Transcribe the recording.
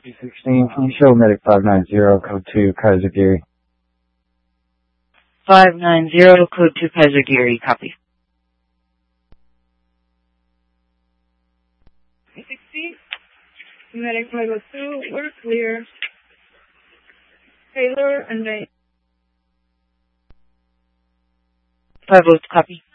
216, can you show medic 590, code 2, Kaiser Geary? 590, code 2, Kaiser Geary, copy. 60, medic 502, we're clear. Taylor and May. 502, copy.